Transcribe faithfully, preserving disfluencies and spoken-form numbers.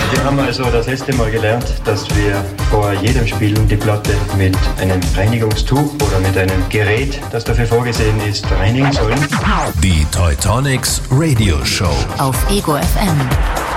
Wir haben also das letzte Mal gelernt, dass wir vor jedem Spielen die Platte mit einem Reinigungstuch oder mit einem Gerät, das dafür vorgesehen ist, reinigen sollen. Die Teutonics Radio Show auf Ego F M.